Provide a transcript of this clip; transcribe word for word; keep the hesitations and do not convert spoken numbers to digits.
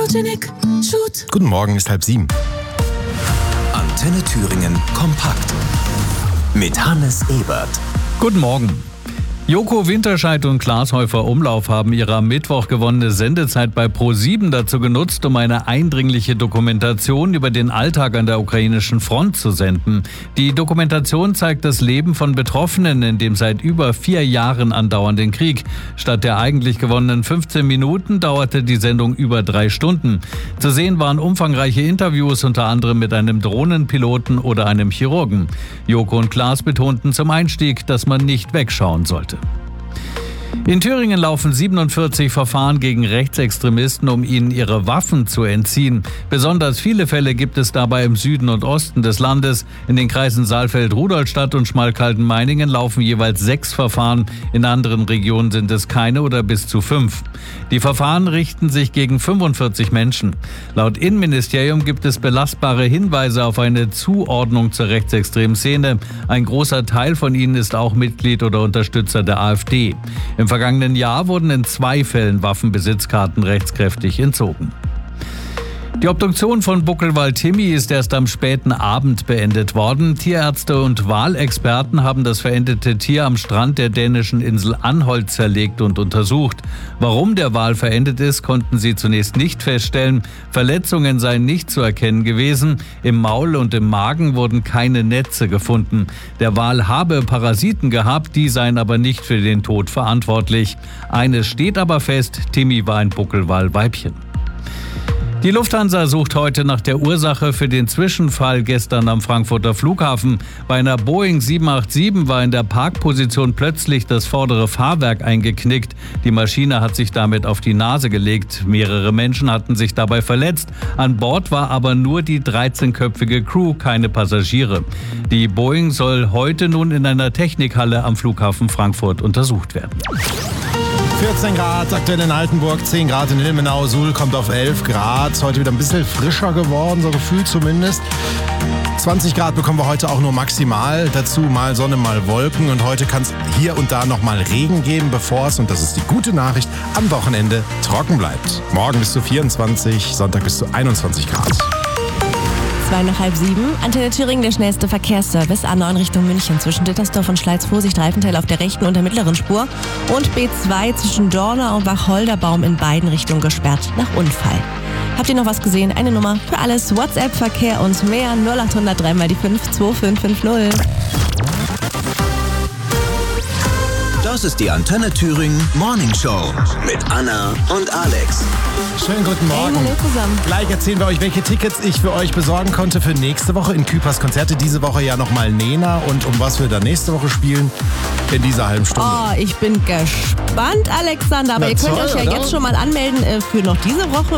Photogenic Shoot. Guten Morgen, ist halb sieben. Antenne Thüringen kompakt mit Hannes Ebert. Guten Morgen. Joko Winterscheid und Klaas Häufer Umlauf haben ihre am Mittwoch gewonnene Sendezeit bei ProSieben dazu genutzt, um eine eindringliche Dokumentation über den Alltag an der ukrainischen Front zu senden. Die Dokumentation zeigt das Leben von Betroffenen in dem seit über vier Jahren andauernden Krieg. Statt der eigentlich gewonnenen fünfzehn Minuten dauerte die Sendung über drei Stunden. Zu sehen waren umfangreiche Interviews, unter anderem mit einem Drohnenpiloten oder einem Chirurgen. Joko und Klaas betonten zum Einstieg, dass man nicht wegschauen sollte. In Thüringen laufen siebenundvierzig Verfahren gegen Rechtsextremisten, um ihnen ihre Waffen zu entziehen. Besonders viele Fälle gibt es dabei im Süden und Osten des Landes. In den Kreisen Saalfeld, Rudolstadt und Schmalkalden-Meiningen laufen jeweils sechs Verfahren. In anderen Regionen sind es keine oder bis zu fünf. Die Verfahren richten sich gegen fünfundvierzig Menschen. Laut Innenministerium gibt es belastbare Hinweise auf eine Zuordnung zur rechtsextremen Szene. Ein großer Teil von ihnen ist auch Mitglied oder Unterstützer der AfD. Im vergangenen Jahr wurden in zwei Fällen Waffenbesitzkarten rechtskräftig entzogen. Die Obduktion von Buckelwal Timmy ist erst am späten Abend beendet worden. Tierärzte und Walexperten haben das verendete Tier am Strand der dänischen Insel Anholt zerlegt und untersucht. Warum der Wal verendet ist, konnten sie zunächst nicht feststellen. Verletzungen seien nicht zu erkennen gewesen. Im Maul und im Magen wurden keine Netze gefunden. Der Wal habe Parasiten gehabt, die seien aber nicht für den Tod verantwortlich. Eines steht aber fest: Timmy war ein Buckelwal-Weibchen. Die Lufthansa sucht heute nach der Ursache für den Zwischenfall gestern am Frankfurter Flughafen. Bei einer Boeing sieben acht sieben war in der Parkposition plötzlich das vordere Fahrwerk eingeknickt. Die Maschine hat sich damit auf die Nase gelegt. Mehrere Menschen hatten sich dabei verletzt. An Bord war aber nur die dreizehnköpfige Crew, keine Passagiere. Die Boeing soll heute nun in einer Technikhalle am Flughafen Frankfurt untersucht werden. vierzehn Grad aktuell in Altenburg, zehn Grad in Ilmenau, Suhl kommt auf elf Grad. Heute wieder ein bisschen frischer geworden, so gefühlt zumindest. zwanzig Grad bekommen wir heute auch nur maximal. Dazu mal Sonne, mal Wolken. Und heute kann es hier und da noch mal Regen geben, bevor es, und das ist die gute Nachricht, am Wochenende trocken bleibt. Morgen bis zu vierundzwanzig, Sonntag bis zu einundzwanzig Grad. Zwei nach halb sieben. Antenne Thüringen, der schnellste Verkehrsservice. A neun Richtung München zwischen Dittersdorf und Schleiz. Vorsicht, Reifenteil auf der rechten und der mittleren Spur. Und B zwei zwischen Dorna und Wacholderbaum in beiden Richtungen gesperrt nach Unfall. Habt ihr noch was gesehen? Eine Nummer für alles. WhatsApp, Verkehr und mehr. null acht null null drei mal die fünf zwei fünf fünf null. Das ist die Antenne Thüringen Morning Show mit Anna und Alex. Schönen guten Morgen. Hey, hallo zusammen. Gleich erzählen wir euch, welche Tickets ich für euch besorgen konnte für nächste Woche in Küpers Konzerte. Diese Woche ja nochmal Nena, und um was wir dann nächste Woche spielen in dieser halben Stunde. Oh, ich bin gespannt, Alexander. Aber Na ihr könnt toll, euch ja oder? jetzt schon mal anmelden äh, für noch diese Woche.